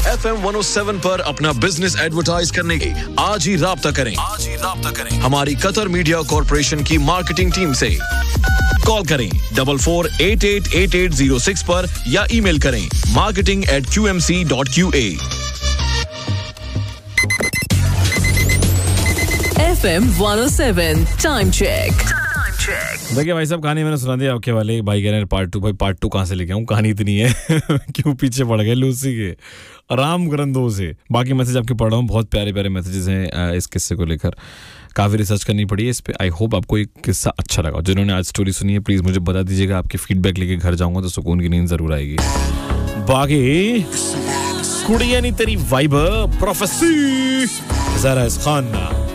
FM 107 पर अपना business advertise करने की आज ही राब्ता करें हमारी कतर मीडिया कॉर्पोरेशन की मार्केटिंग टीम से। कॉल करें 44888806 पर या ईमेल करें marketing@qmc.qa। FM 107 time check. देखिए भाई साहब, कहानी मैंने सुना दी आपके वाले भाई कह रहे हैं पार्ट 2। भाई पार्ट 2 कहाँ से लेके आऊँ, कहानी इतनी है क्यों पीछे पड़ गए लूसी के आराम करंदों से। बाकी मैसेज आपके पढ़ रहा हूँ, बहुत प्यारे प्यारे मैसेजेस हैं इस किस्से को लेकर। काफ़ी रिसर्च करनी पड़ी है इस पे। आई होप आपको ये किस्सा अच्छा लगा। जिन्होंने आज स्टोरी सुनी है प्लीज़ मुझे बता दीजिएगा, आपकी फीडबैक लेके घर जाऊँगा तो सुकून की नींद ज़रूर आएगी। बाकी कुड़िया नहीं तेरी वाइब प्रोफेसर ज़रा इस खान ना